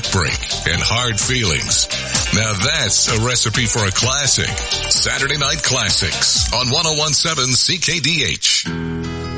heartbreak, and hard feelings. Now that's a recipe for a classic. Saturday Night Classics on 1017 CKDH.